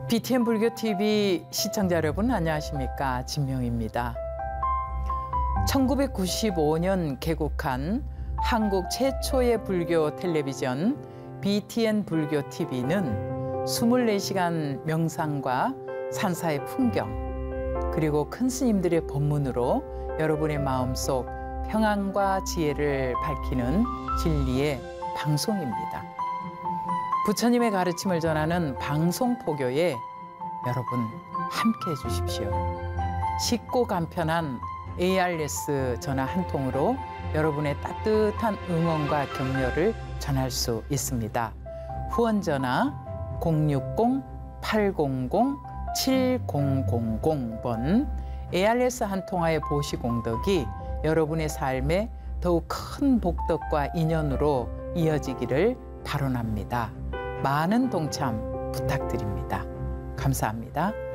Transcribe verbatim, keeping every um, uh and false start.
비티엔 불교티비 시청자 여러분 안녕하십니까? 진명입니다. 천구백구십오 년 개국한 한국 최초의 불교 텔레비전 비티엔 불교티비는 이십사 시간 명상과 산사의 풍경 그리고 큰 스님들의 법문으로 여러분의 마음속 평안과 지혜를 밝히는 진리의 방송입니다. 부처님의 가르침을 전하는 방송포교에 여러분 함께해 주십시오. 쉽고 간편한 에이알에스 전화 한 통으로 여러분의 따뜻한 응원과 격려를 전할 수 있습니다. 후원 전화 공육공 팔공공 칠공공공 번 에이알에스 한 통화의 보시공덕이 여러분의 삶에 더욱 큰 복덕과 인연으로 이어지기를 발언합니다. 많은 동참 부탁드립니다. 감사합니다.